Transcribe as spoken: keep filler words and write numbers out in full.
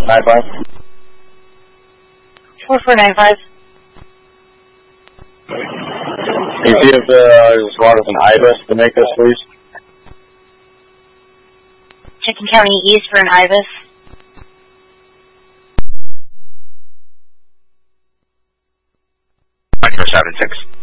nine five. four four nine five. Can you see if uh, there's water an IBIS to make this, please? Checking County East for an IBIS. Micro seven six.